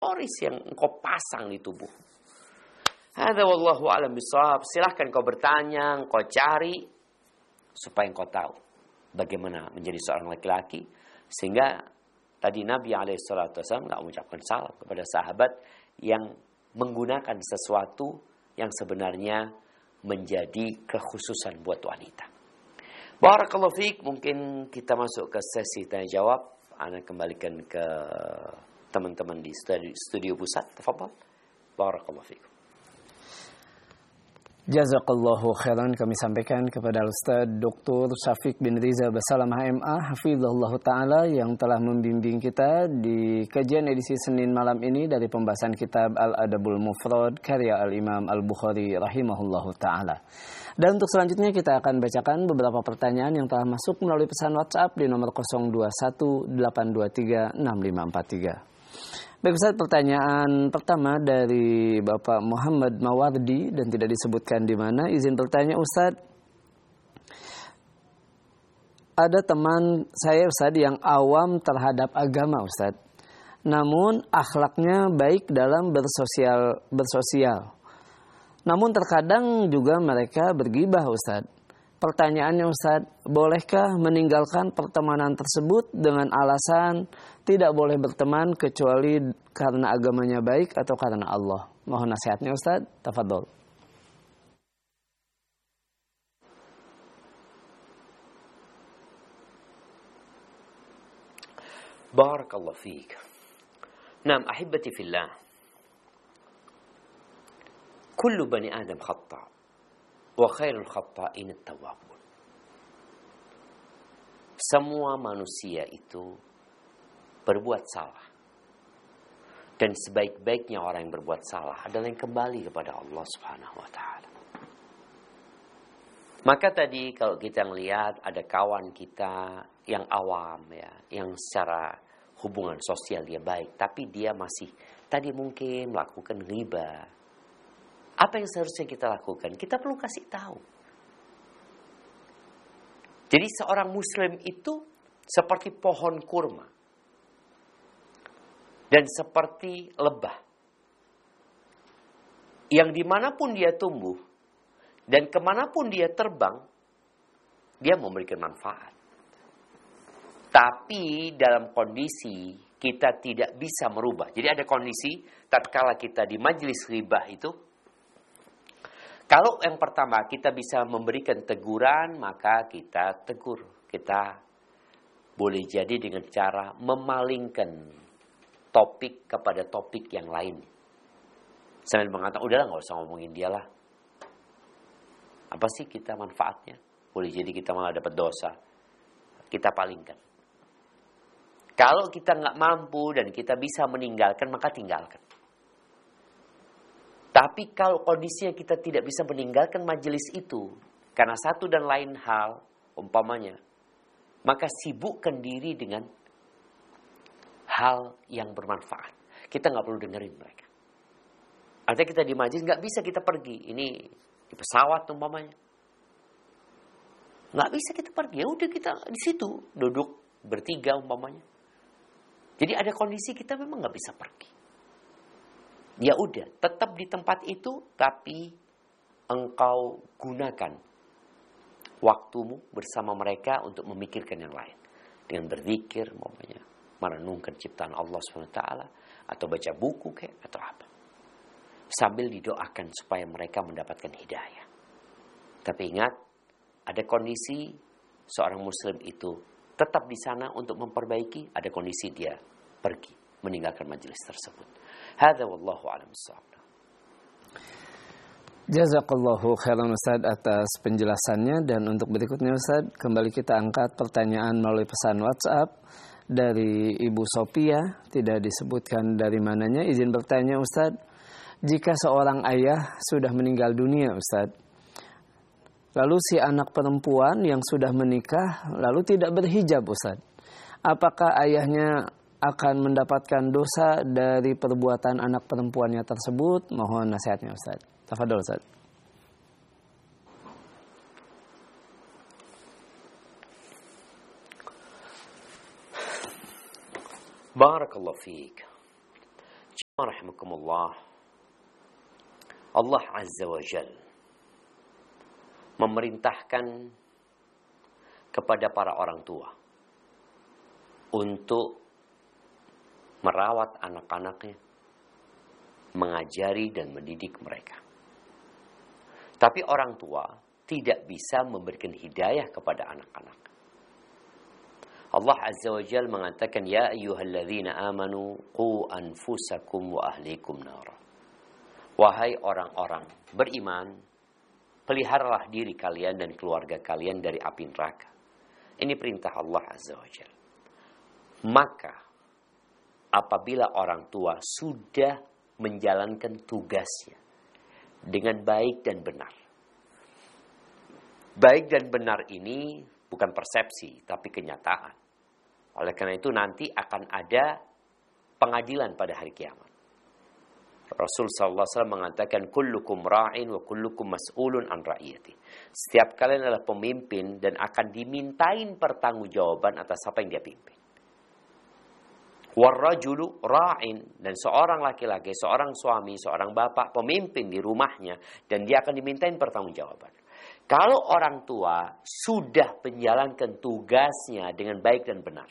aksesoris yang engkau pasang di tubuh. Hadza wallahu a'lam bishawab. Silahkan kau bertanya, kau cari supaya engkau tahu bagaimana menjadi seorang laki-laki, sehingga tadi Nabi alaihissalatu wassalam enggak mengucapkan salah kepada sahabat yang menggunakan sesuatu yang sebenarnya menjadi kekhususan buat wanita. Barakallahu fiik. Mungkin kita masuk ke sesi tanya jawab. Ana kembalikan ke teman-teman di studio pusat. Tafadhal. Barakallahu fiik. Jazakallahu khairan kami sampaikan kepada Ustaz Dr. Syafiq bin Rizal Basalamah MA hafizahullah taala yang telah membimbing kita di kajian edisi Senin malam ini dari pembahasan kitab Al-Adabul Mufrad karya Al-Imam Al-Bukhari rahimahullahu taala. Dan untuk selanjutnya kita akan bacakan beberapa pertanyaan yang telah masuk melalui pesan WhatsApp di nomor 0218236543. Baik Ustaz, pertanyaan pertama dari Bapak Muhammad Mawardi dan tidak disebutkan di mana. Izin bertanya Ustaz, ada teman saya Ustaz yang awam terhadap agama Ustaz, namun akhlaknya baik dalam bersosial. Namun terkadang juga mereka bergibah Ustaz. Pertanyaannya Ustaz, bolehkah meninggalkan pertemanan tersebut dengan alasan tidak boleh berteman kecuali karena agamanya baik atau karena Allah? Mohon nasihatnya Ustaz, tafadhol. Barakallahu fiik. Naam, ahibati fillah. Kullu bani Adam khata'. Wa khairul khata'in at-tawwabun. Semua manusia itu berbuat salah. Dan sebaik-baiknya orang yang berbuat salah adalah yang kembali kepada Allah Subhanahu wa taala. Maka tadi kalau kita melihat ada kawan kita yang awam ya, yang secara hubungan sosial dia baik, tapi dia masih tadi mungkin melakukan ghibah. Apa yang seharusnya kita lakukan? Kita perlu kasih tahu. Jadi seorang muslim itu seperti pohon kurma. Dan seperti lebah. Yang dimanapun dia tumbuh. Dan kemanapun dia terbang. Dia memberikan manfaat. Tapi dalam kondisi kita tidak bisa merubah. Jadi ada kondisi tatkala kita di majelis ghibah itu. Kalau yang pertama kita bisa memberikan teguran, maka kita tegur. Kita boleh jadi dengan cara memalingkan topik kepada topik yang lain. Sambil mengatakan, udahlah nggak usah ngomongin dia lah. Apa sih kita manfaatnya? Boleh jadi kita malah dapat dosa. Kita palingkan. Kalau kita nggak mampu dan kita bisa meninggalkan, maka tinggalkan. Tapi kalau kondisinya kita tidak bisa meninggalkan majelis itu, karena satu dan lain hal, umpamanya, maka sibukkan diri dengan hal yang bermanfaat. Kita nggak perlu dengerin mereka. Artinya kita di majelis nggak bisa kita pergi. Ini di pesawat umpamanya. Nggak bisa kita pergi. Ya udah kita di situ duduk bertiga umpamanya. Jadi ada kondisi kita memang nggak bisa pergi. Ya udah, tetap di tempat itu, tapi engkau gunakan waktumu bersama mereka untuk memikirkan yang lain. Dengan berzikir, merenungkan ciptaan Allah SWT, atau baca buku kayak, atau apa. Sambil didoakan supaya mereka mendapatkan hidayah. Tapi ingat, ada kondisi seorang muslim itu tetap di sana untuk memperbaiki, ada kondisi dia pergi, meninggalkan majelis tersebut. Hadza wallahu a'lam bissawab. Jazakallahu khairan Ustaz atas penjelasannya. Dan untuk berikutnya Ustaz, kembali kita angkat pertanyaan melalui pesan WhatsApp dari Ibu Sophia, tidak disebutkan dari mananya. Izin bertanya Ustaz, jika seorang ayah sudah meninggal dunia Ustaz, lalu si anak perempuan yang sudah menikah lalu tidak berhijab Ustaz, apakah ayahnya akan mendapatkan dosa dari perbuatan anak perempuannya tersebut? Mohon nasihatnya Ustaz. Tafadhol Ustaz. Barakallahu fiik. Rahimakumullah. Allah Azza wa Jal memerintahkan kepada para orang tua untuk merawat anak-anaknya, mengajari dan mendidik mereka. Tapi orang tua tidak bisa memberikan hidayah kepada anak-anak. Allah Azza wa Jal mengatakan, Ya ayyuhalladzina amanu qu anfusakum wa ahlikum nara. Wahai orang-orang beriman, peliharalah diri kalian dan keluarga kalian dari api neraka. Ini perintah Allah Azza wa Jal. Maka apabila orang tua sudah menjalankan tugasnya dengan baik dan benar. Baik dan benar ini bukan persepsi, tapi kenyataan. Oleh karena itu nanti akan ada pengadilan pada hari kiamat. Rasul sallallahu alaihi wasallam mengatakan, kullukum ra'in wa kullukum mas'ulun an ra'iyati. Setiap kalian adalah pemimpin dan akan dimintain pertanggungjawaban atas apa yang dia pimpin. Warrajulu ra'in, dan seorang laki-laki, seorang suami, seorang bapak, pemimpin di rumahnya, dan dia akan dimintain pertanggungjawaban. Kalau orang tua sudah menjalankan tugasnya dengan baik dan benar,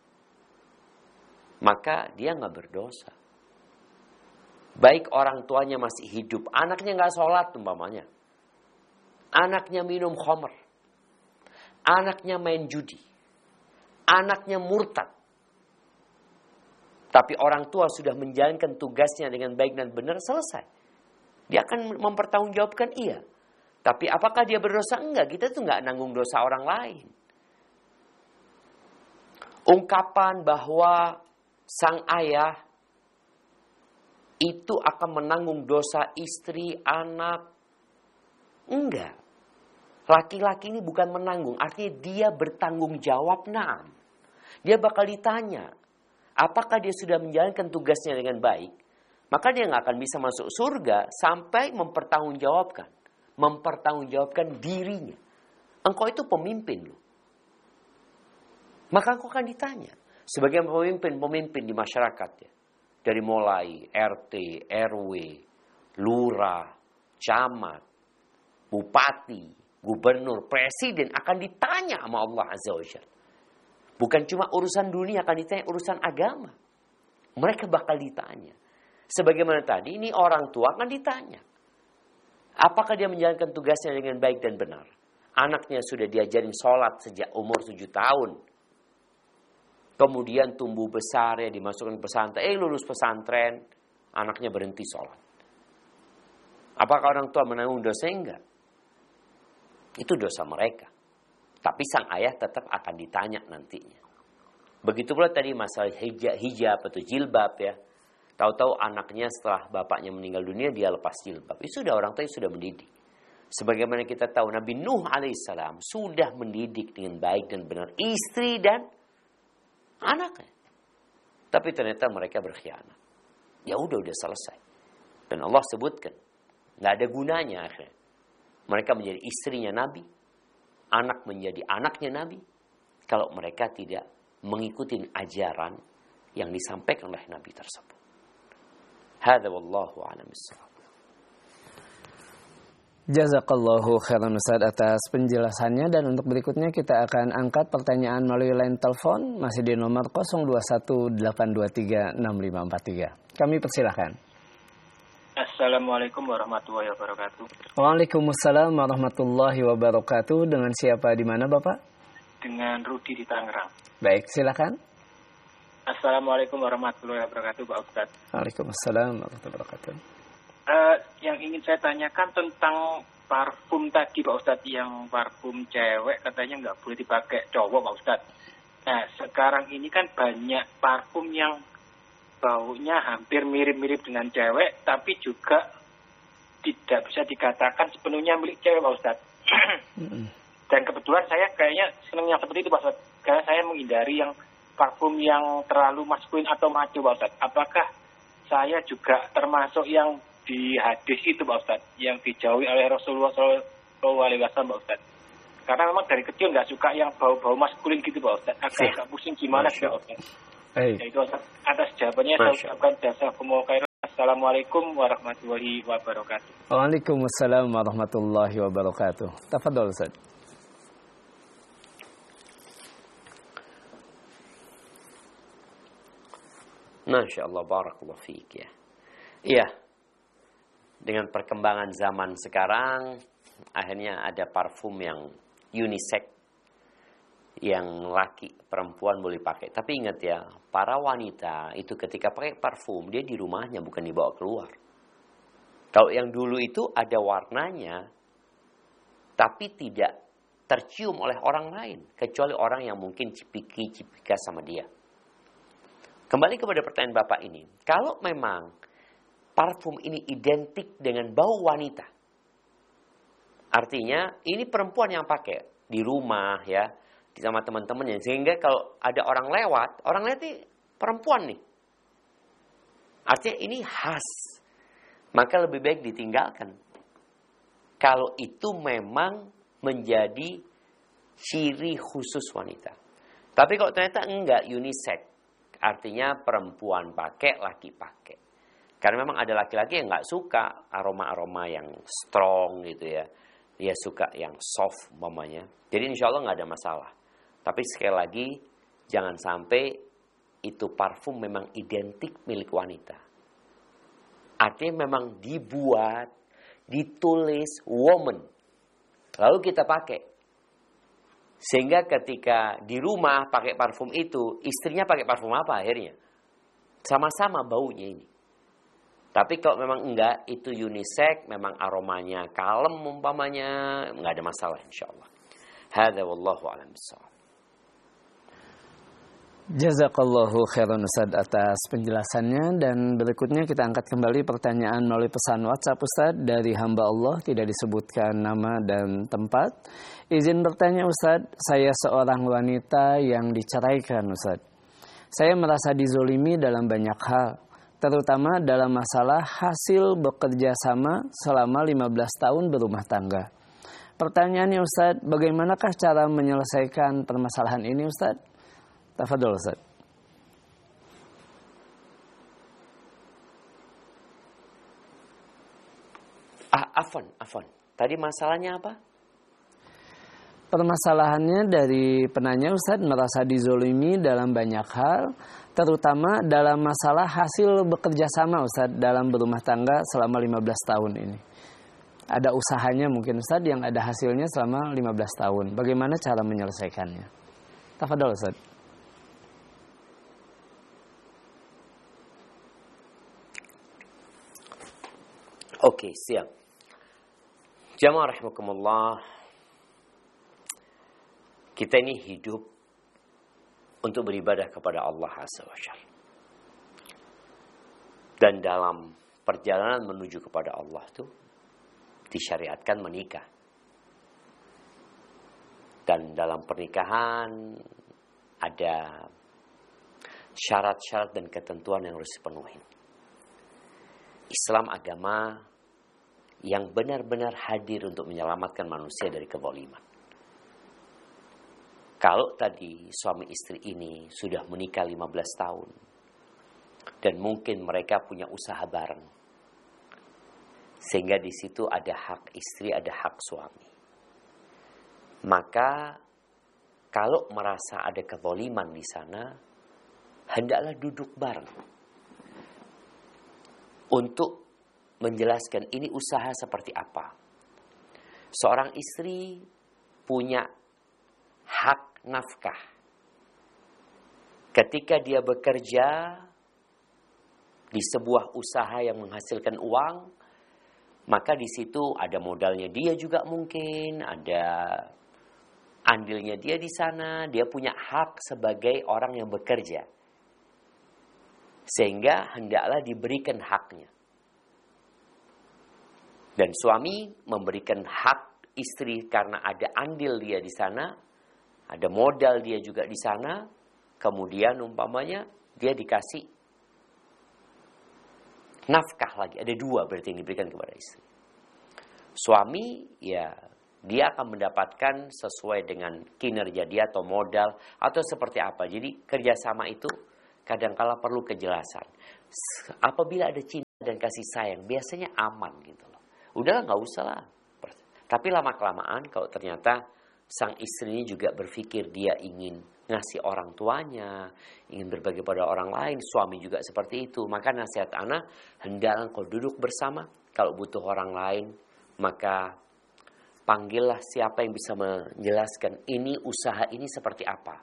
maka dia nggak berdosa. Baik orang tuanya masih hidup, anaknya nggak sholat umpamanya, anaknya minum khamr, anaknya main judi, anaknya murtad. Tapi orang tua sudah menjalankan tugasnya dengan baik dan benar, selesai. Dia akan mempertanggungjawabkan iya. Tapi apakah dia berdosa? Enggak, kita tuh nggak nanggung dosa orang lain. Ungkapan bahwa sang ayah itu akan menanggung dosa istri, anak. Enggak. Laki-laki ini bukan menanggung, artinya dia bertanggung jawab, naam. Dia bakal ditanya, apakah dia sudah menjalankan tugasnya dengan baik? Maka dia nggak akan bisa masuk surga sampai mempertanggungjawabkan dirinya. Engkau itu pemimpin loh. Maka engkau akan ditanya. Sebagai pemimpin di masyarakat ya. Dari mulai RT, RW, lurah, camat, bupati, gubernur, presiden akan ditanya sama Allah Azza wa Jalla. Bukan cuma urusan dunia, akan ditanya urusan agama. Mereka bakal ditanya. Sebagaimana tadi, ini orang tua akan ditanya. Apakah dia menjalankan tugasnya dengan baik dan benar? Anaknya sudah diajarin sholat sejak umur 7 tahun. Kemudian tumbuh besar ya, dimasukkan pesantren. Lulus pesantren, anaknya berhenti sholat. Apakah orang tua menanggung dosa? Enggak. Itu dosa mereka. Tapi sang ayah tetap akan ditanya nantinya. Begitu pula tadi masalah hijab atau jilbab ya. Tahu-tahu anaknya setelah bapaknya meninggal dunia dia lepas jilbab. Itu sudah orang tua sudah mendidik. Sebagaimana kita tahu Nabi Nuh alaihissalam sudah mendidik dengan baik dan benar istri dan anaknya. Tapi ternyata mereka berkhianat. Ya udah selesai. Dan Allah sebutkan, nggak ada gunanya akhirnya. Mereka menjadi istrinya Nabi, anak menjadi anaknya Nabi, kalau mereka tidak mengikuti ajaran yang disampaikan oleh Nabi tersebut. Hadza wallahu a'lam bissawab. Jazakallahu khairan Ustaz atas penjelasannya, dan untuk berikutnya kita akan angkat pertanyaan melalui line telepon masih di nomor 0218236543. Kami persilahkan. Assalamualaikum warahmatullahi wabarakatuh. Waalaikumsalam warahmatullahi wabarakatuh. Dengan siapa di mana Bapak? Dengan Rudi di Tangerang. Baik, silakan. Assalamualaikum warahmatullahi wabarakatuh, Pak Ustadz. Waalaikumsalam warahmatullahi wabarakatuh. Yang ingin saya tanyakan tentang parfum tadi, Pak Ustadz, yang parfum cewek katanya nggak boleh dipakai cowok, Pak Ustadz. Nah, sekarang ini kan banyak parfum yang baunya hampir mirip-mirip dengan cewek, tapi juga tidak bisa dikatakan sepenuhnya milik cewek, Pak Ustadz. Dan kebetulan saya kayaknya senang yang seperti itu, Pak Ustadz. Karena saya menghindari yang parfum yang terlalu maskulin atau maco, Pak Ustadz. Apakah saya juga termasuk yang di hadis itu, Pak Ustadz, yang dijauhi oleh Rasulullah SAW, Pak Ustadz? Karena memang dari kecil nggak suka yang bau-bau maskulin gitu, Pak Ustadz. Agak pusing gimana sih, Pak Ustadz? Ya itu atas jawabannya saya ucapkan jasa Assalamualaikum warahmatullahi wabarakatuh. Waalaikumsalam warahmatullahi wabarakatuh. Tafadhol Ustaz. Masya Allah, barakallahu fiik ya. Iya, dengan perkembangan zaman sekarang, akhirnya ada parfum yang unisex, yang laki perempuan boleh pakai. Tapi ingat ya, para wanita itu ketika pakai parfum, dia di rumahnya, bukan dibawa keluar. Kalau yang dulu itu ada warnanya, tapi tidak tercium oleh orang lain, kecuali orang yang mungkin cipika sama dia. Kembali kepada pertanyaan Bapak ini. Kalau memang parfum ini identik dengan bau wanita, artinya ini perempuan yang pakai di rumah ya, sama teman-temannya. Sehingga kalau ada orang lewat ini perempuan nih. Artinya ini khas. Maka lebih baik ditinggalkan. Kalau itu memang menjadi ciri khusus wanita. Tapi kalau ternyata enggak, unisex. Artinya perempuan pakai, laki pakai. Karena memang ada laki-laki yang nggak suka aroma-aroma yang strong gitu ya. Dia suka yang soft umpamanya. Jadi insya Allah nggak ada masalah. Tapi sekali lagi, jangan sampai itu parfum memang identik milik wanita. Artinya memang dibuat, ditulis woman. Lalu kita pakai. Sehingga ketika di rumah pakai parfum itu, istrinya pakai parfum apa akhirnya? Sama-sama baunya ini. Tapi kalau memang enggak, itu unisex, memang aromanya kalem umpamanya, enggak ada masalah insyaAllah. Hadza wallahu a'lam bishawab. Jazakallahu khairan Ustaz atas penjelasannya, dan berikutnya kita angkat kembali pertanyaan melalui pesan WhatsApp Ustaz dari hamba Allah, tidak disebutkan nama dan tempat. Izin bertanya Ustaz, saya seorang wanita yang diceraikan Ustaz. Saya merasa dizolimi dalam banyak hal, terutama dalam masalah hasil bekerja sama selama 15 tahun berumah tangga. Pertanyaannya Ustaz, bagaimanakah cara menyelesaikan permasalahan ini Ustaz? Tafadhol Ustaz. Afwan. Tadi masalahnya apa? Permasalahannya dari penanya Ustaz merasa dizolimi dalam banyak hal, terutama dalam masalah hasil bekerja sama Ustaz dalam berumah tangga selama 15 tahun ini. Ada usahanya mungkin Ustaz yang ada hasilnya selama 15 tahun. Bagaimana cara menyelesaikannya? Tafadhol Ustaz. Oke, siap. Jamaah rahimakumullah. Kita ini hidup untuk beribadah kepada Allah Azza wa Jalla. Dan dalam perjalanan menuju kepada Allah itu disyariatkan menikah. Dan dalam pernikahan ada syarat-syarat dan ketentuan yang harus dipenuhi. Islam agama yang benar-benar hadir untuk menyelamatkan manusia dari kezaliman. Kalau tadi suami istri ini sudah menikah 15 tahun dan mungkin mereka punya usaha bareng, sehingga di situ ada hak istri, ada hak suami. Maka kalau merasa ada kezaliman di sana, hendaklah duduk bareng untuk menjelaskan ini usaha seperti apa. Seorang istri punya hak nafkah. Ketika dia bekerja di sebuah usaha yang menghasilkan uang, maka di situ ada modalnya dia juga mungkin, ada andilnya dia di sana, dia punya hak sebagai orang yang bekerja. Sehingga hendaklah diberikan haknya. Dan suami memberikan hak istri karena ada andil dia di sana, ada modal dia juga di sana, kemudian umpamanya dia dikasih nafkah lagi, ada 2 berarti yang diberikan kepada istri. Suami ya dia akan mendapatkan sesuai dengan kinerja dia atau modal atau seperti apa. Jadi kerjasama itu kadangkala perlu kejelasan. Apabila ada cinta dan kasih sayang, biasanya aman gitu loh. Udahlah nggak usah lah. Tapi lama-kelamaan kalau ternyata sang istri ini juga berpikir dia ingin ngasih orang tuanya, ingin berbagi pada orang lain, suami juga seperti itu. Maka nasihat ana, hendaklah kau duduk bersama. Kalau butuh orang lain, maka panggillah siapa yang bisa menjelaskan ini usaha ini seperti apa.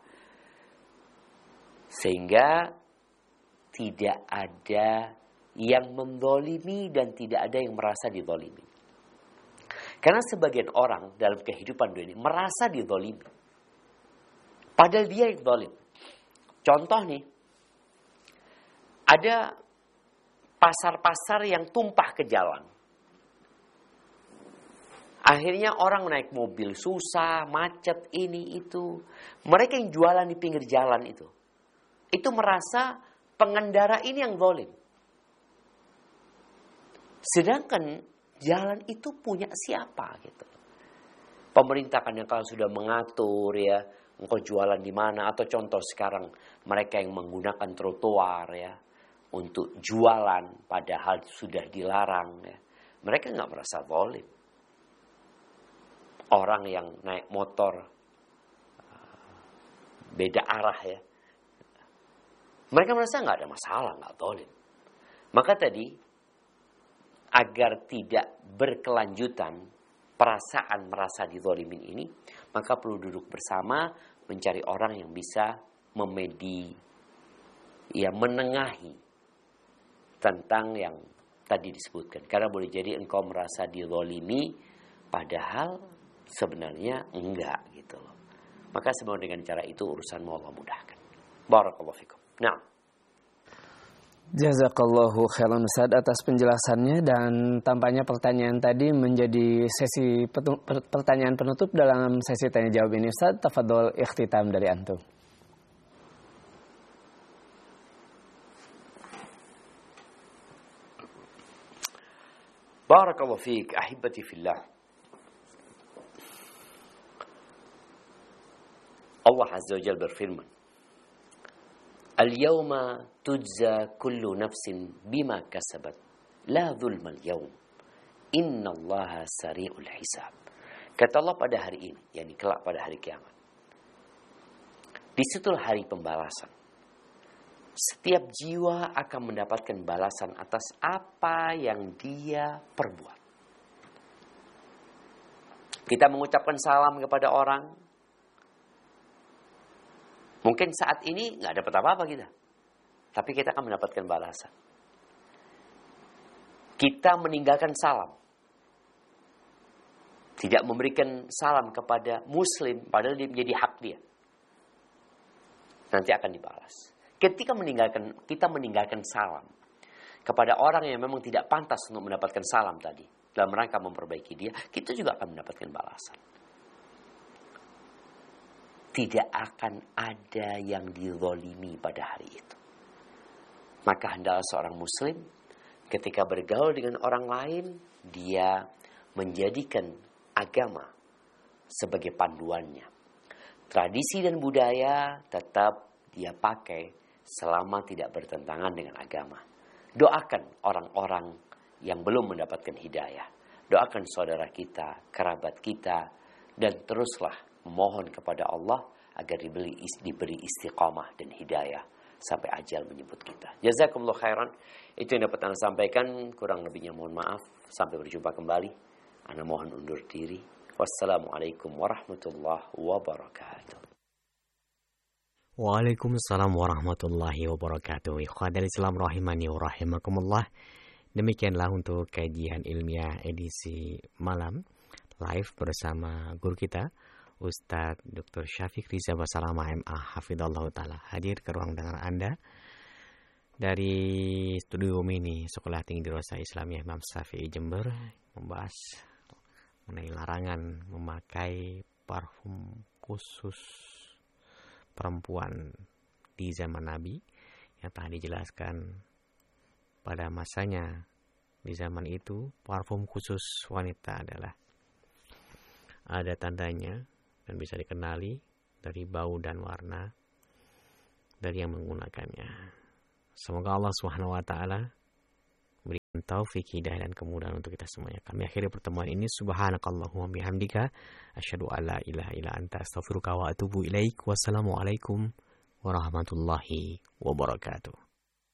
Sehingga tidak ada yang mendolimi dan tidak ada yang merasa didolimi. Karena sebagian orang dalam kehidupan dunia ini merasa didolimi. Padahal dia yang dolim. Contoh nih, ada pasar-pasar yang tumpah ke jalan. Akhirnya orang naik mobil susah, macet, ini, itu. Mereka yang jualan di pinggir jalan itu merasa pengendara ini yang dolim. Sedangkan jalan itu punya siapa gitu. Pemerintah kan yang kalau sudah mengatur ya, engkau jualan di mana, atau contoh sekarang mereka yang menggunakan trotoar ya untuk jualan padahal sudah dilarang ya. Mereka nggak merasa zalim. Orang yang naik motor beda arah ya, mereka merasa nggak ada masalah, nggak zalim. Maka tadi agar tidak berkelanjutan perasaan merasa dizalimin ini, maka perlu duduk bersama mencari orang yang bisa menengahi tentang yang tadi disebutkan. Karena boleh jadi engkau merasa dizalimi padahal sebenarnya enggak gitu loh. Maka semua dengan cara itu urusanmu Allah mudahkan. Barakallahu fikum. Nah, Jazakallahu khairan Ustaz atas penjelasannya, dan tampaknya pertanyaan tadi menjadi sesi pertanyaan penutup dalam sesi tanya jawab ini. Ustaz, tafadhol ikhtitam dari antum. Barakallahu fiik ahibati fillah. Allah Azza wa Jalla berfirman, Al-yawma tujza kullu nafsin bima kasabat. La zulma al-yawm. Inna allaha sari'ul hisab. Kata Allah pada hari ini, yakni kelak pada hari kiamat. Disitulah hari pembalasan. Setiap jiwa akan mendapatkan balasan atas apa yang dia perbuat. Kita mengucapkan salam kepada orang, mungkin saat ini nggak dapat apa-apa kita, tapi kita akan mendapatkan balasan. Kita meninggalkan salam, tidak memberikan salam kepada Muslim, padahal dia menjadi hak dia, nanti akan dibalas. Ketika kita meninggalkan salam kepada orang yang memang tidak pantas untuk mendapatkan salam tadi, dalam rangka memperbaiki dia, kita juga akan mendapatkan balasan. Tidak akan ada yang dizalimi pada hari itu. Maka hendaklah seorang muslim ketika bergaul dengan orang lain, dia menjadikan agama sebagai panduannya. Tradisi dan budaya tetap dia pakai selama tidak bertentangan dengan agama. Doakan orang-orang yang belum mendapatkan hidayah. Doakan saudara kita, kerabat kita, dan teruslah memohon kepada Allah agar diberi istiqamah dan hidayah sampai ajal menyebut kita. Jazakumullah khairan. Itu yang dapat Anda sampaikan. Kurang lebihnya mohon maaf. Sampai berjumpa kembali. Anda mohon undur diri. Wassalamualaikum warahmatullahi wabarakatuh. Waalaikumsalam warahmatullahi wabarakatuh. Ikhwatal Islam rahimani wa rahimakumullah. Demikianlah untuk kajian ilmiah edisi malam live bersama guru kita Ustadz Dr. Syafiq Riza Basalama MA Hafidhallahu Ta'ala, hadir ke ruang dengar Anda dari studio mini Sekolah Tinggi Dirasa Islamiyah Imam Syafi'i Jember, membahas mengenai larangan memakai parfum khusus perempuan di zaman Nabi yang telah dijelaskan pada masanya. Di zaman itu parfum khusus wanita adalah ada tandanya dan bisa dikenali dari bau dan warna dari yang menggunakannya. Semoga Allah Subhanahu wa taala taufik, hidayah, dan kemudahan untuk kita semuanya. Kami akhiri pertemuan ini. Subhanakallahumma bihamdika asyhadu an la ilaha illa anta astaghfiruka wa atubu ilaik. Wassalamualaikum warahmatullahi wabarakatuh.